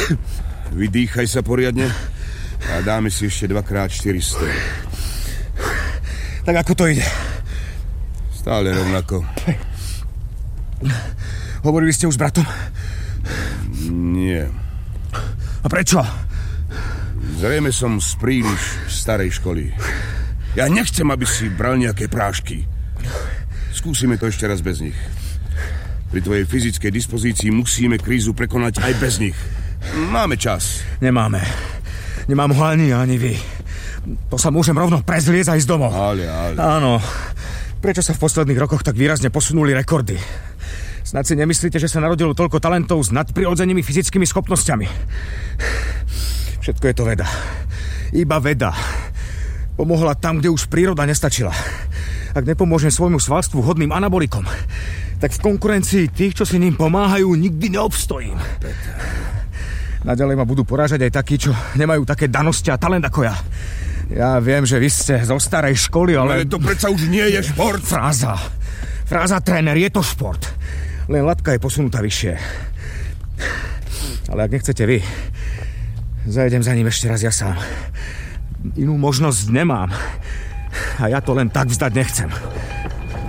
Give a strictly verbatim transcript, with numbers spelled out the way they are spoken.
Vydýchaj sa poriadne a dáme si ešte dva krát štyristo. Tak ako to ide? Stále rovnako. Hovorili ste už s bratom? Nie. A prečo? Zrejme som z príliš starej školy. Ja nechcem, aby si bral nejaké prášky. Skúsime to ešte raz bez nich. Pri tvojej fyzickej dispozícii musíme krízu prekonať aj bez nich. Máme čas. Nemáme. Nemám ho ani, ani vy. To sa môžem rovno prezliecť a ísť domov. Ale, ale... Áno. Prečo sa v posledných rokoch tak výrazne posunuli rekordy? Snad si nemyslíte, že sa narodilo toľko talentov s nadprirodzenými fyzickými schopnosťami? Všetko je to veda. Iba veda. Pomohla tam, kde už príroda nestačila. Ak nepomôžem svojmu svalstvu hodným anabolikom, tak v konkurencii tých, čo si ním pomáhajú, nikdy neobstojím. Naďalej ma budú porážať aj takí, čo nemajú také danosti a talent ako ja. Ja viem, že vy ste zo starej školy, ale... Ale to predsa už nie je šport. Fráza. Fráza, tréner, je to šport. Len latka je posunutá vyššie. Ale ak nechcete vy, zajdem za ním ešte raz ja sám. Inú možnosť nemám. A ja to len tak vzdať nechcem.